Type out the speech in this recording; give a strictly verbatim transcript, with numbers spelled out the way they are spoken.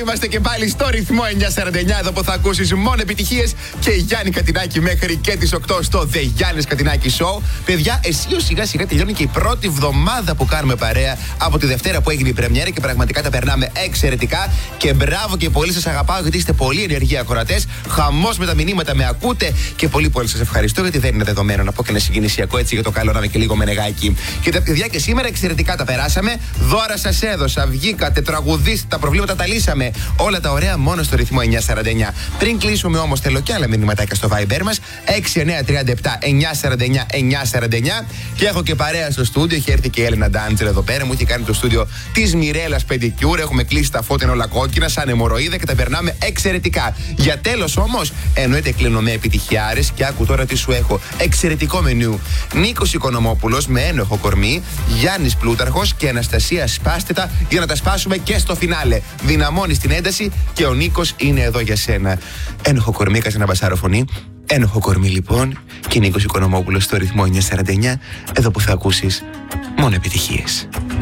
είμαστε και πάλι στο ρυθμό εννιακόσια σαράντα εννιά. Εδώ που θα ακούσεις μόνο επιτυχίες. Και Γιάννη Κατινάκη μέχρι και τις οκτώ στο The Γιάννης Κατινάκη Show. Παιδιά, αισίως σιγά σιγά τελειώνει και η πρώτη βδομάδα που κάνουμε παρέα από τη Δευτέρα που έγινε η πρεμιέρα και πραγματικά τα περνάμε εξαιρετικά. Και μπράβο και πολύ σας αγαπάω γιατί είστε πολύ ενεργοί ακροατές. Χαμός με τα μηνύματα, με ακούτε και πολύ πολύ σας ευχαριστώ γιατί δεν είναι δεδομένο να πω και ένα συγκινησιακό έτσι για το καλό να είναι και λίγο με νεγάκι. Και τα παιδιά και σήμερα εξαιρετικά τα περάσαμε. Δώρα σας έδωσα, βγήκατε, τραγουδίστε, τα προβλήματα τα λύσαμε. Όλα τα ωραία μόνο στο ρυθμό εννιακόσια σαράντα εννιά. Πριν κλείσουμε όμως θέλω και άλλα μηνύματάκια στο Viber μας έξι εννιά τρία επτά εννιακόσια σαράντα εννιά εννιακόσια σαράντα εννιά. Και έχω και παρέα στο στούντιο. Έχει έρθει και η Έλενα Ντάντζελ εδώ πέρα. Μου έχει κάνει το στούντιο της Μιρέλας Πεντικιούρ. Έχουμε κλείσει τα φώτα όλα κόκκινα, σαν αιμορροίδα και τα περνάμε εξαιρετικά. Για τέλος όμως, εννοείται κλείνω με επιτυχιάρες και άκου τώρα τι σου έχω. Εξαιρετικό μενού. Νίκος Οικονομόπουλος με ένοχο κορμί, Γιάννης Πλούταρχος και Αναστασία Σπάστετα για να τα σπάσουμε και στο φινάλε. Δυναμώνεις την ένταση και ο Νίκος είναι εδώ για σένα. Ένοχο κορμί, κάτσε να μπασάρω φωνή. Ένοχο κορμί λοιπόν και Νίκος Οικονομόπουλος στο ρυθμό εννιακόσια σαράντα εννιά, εδώ που θα ακούσεις μόνο επιτυχίες.